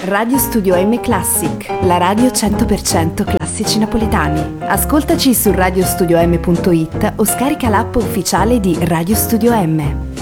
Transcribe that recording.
Radio Studio M Classic, la radio 100% classici napoletani. Ascoltaci su radiostudiom.it o scarica l'app ufficiale di Radio Studio M.